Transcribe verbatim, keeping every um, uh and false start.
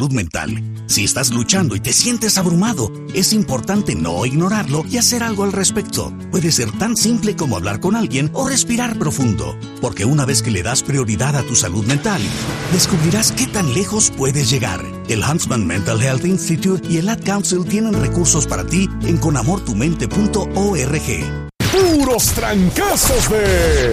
salud mental. Si estás luchando y te sientes abrumado, es importante no ignorarlo y hacer algo al respecto. Puede ser tan simple como hablar con alguien o respirar profundo, porque una vez que le das prioridad a tu salud mental, descubrirás qué tan lejos puedes llegar. El Huntsman Mental Health Institute y el Ad Council tienen recursos para ti en con amor tu mente punto org. Puros trancazos de